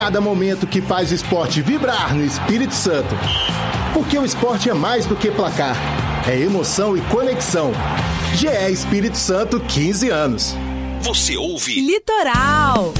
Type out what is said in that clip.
Cada momento que faz o esporte vibrar no Espírito Santo. Porque o esporte é mais do que placar. É emoção e conexão. GE Espírito Santo, 15 anos. Você ouve Litoral.